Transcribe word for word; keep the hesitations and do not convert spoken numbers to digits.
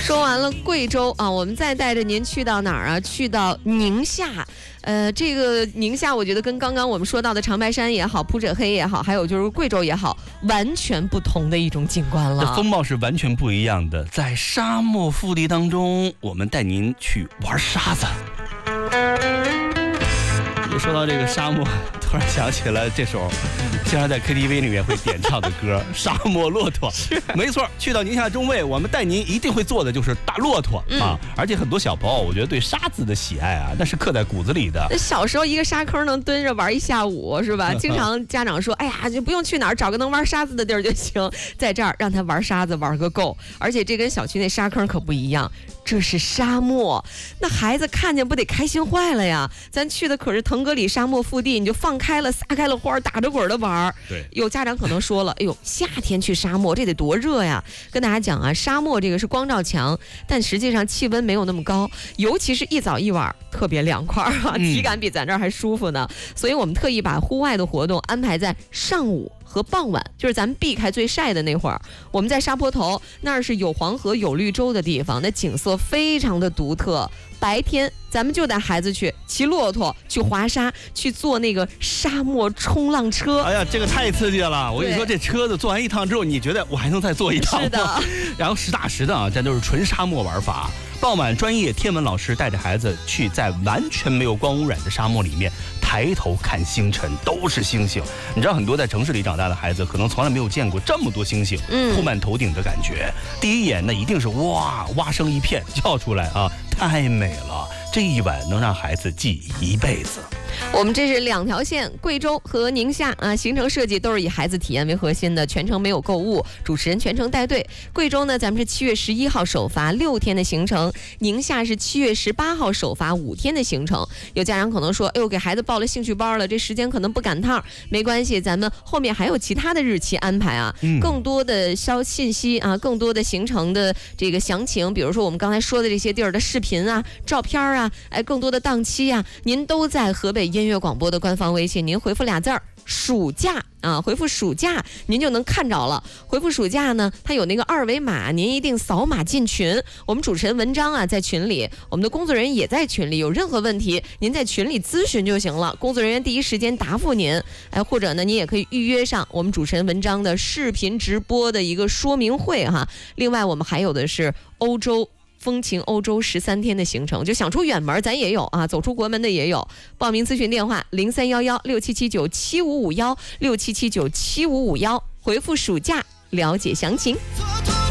说完了贵州啊，我们再带着您去到哪儿啊？去到宁夏。呃，这个宁夏，我觉得跟刚刚我们说到的长白山也好，普者黑也好，还有就是贵州也好，完全不同的一种景观了。 这风貌是完全不一样的。在沙漠腹地当中，我们带您去玩沙子。一说到这个沙漠，突然想起了这首经常在 K T V 里面会点唱的歌《沙漠骆驼》。没错，去到宁夏中卫，我们带您一定会坐的就是大骆驼、嗯、啊！而且很多小朋友，我觉得对沙子的喜爱啊，那是刻在骨子里的。 小时候一个沙坑能蹲着玩一下午，是吧？经常家长说：“哎呀，就不用去哪儿，找个能玩沙子的地儿就行，在这儿让他玩沙子玩个够。”而且这跟小区那沙坑可不一样。这是沙漠，那孩子看见不得开心坏了呀？咱去的可是腾格里沙漠腹地，你就放开了、撒开了花、打着滚的玩。 对， 有家长可能说了：“哎呦，夏天去沙漠，这得多热呀！”跟大家讲啊，沙漠这个是光照强，但实际上气温没有那么高，尤其是一早一晚特别凉快啊，体感比咱这儿还舒服呢。嗯、所以我们特意把户外的活动安排在上午和傍晚，就是咱们避开最晒的那会儿。我们在沙坡头那儿是有黄河有绿洲的地方，那景色非常的独特。白天咱们就带孩子去骑骆驼，去滑沙，去坐那个沙漠冲浪车。 哎呀，这个太刺激了！我跟你说，这车子坐完一趟之后，你觉得我还能再坐一趟吗？ 是的。 然后实打实的啊，这都是纯沙漠玩法。傍晚，专业天文老师带着孩子去在完全没有光污染的沙漠里面抬头看星辰，都是星星。你知道很多在城市里长大的孩子可能从来没有见过这么多星星铺满头顶的感觉，第一眼那一定是哇哇声一片叫出来啊，太美了，这一晚能让孩子记一辈子。 我们这是两条线，贵州和宁夏啊，行程设计都是以孩子体验为核心的，全程没有购物，主持人全程带队。贵州呢，咱们是七月十一号首发六天的行程，宁夏是七月十八号首发五天的行程。有家长可能说，哎呦，给孩子报了兴趣班了，这时间可能不赶趟，没关系，咱们后面还有其他的日期安排啊，嗯、更多的消信息啊，更多的行程的这个详情，比如说我们刚才说的这些地儿的视频啊、照片啊，哎，更多的档期啊，您都在河北音乐广播的官方微信，您回复俩字儿暑假啊，回复暑假您就能看着了。回复暑假呢，它有那个二维码，您一定扫码进群。我们主持人文章啊在群里，我们的工作人员也在群里，有任何问题您在群里咨询就行了，工作人员第一时间答复您。哎，或者呢，您也可以预约上我们主持人文章的视频直播的一个说明会哈。另外我们还有的是欧洲风情欧洲十三天的行程，就想出远门咱也有啊，走出国门的也有。报名咨询电话零三幺幺六七七九七五五幺六七七九七五五幺，回复暑假了解详情。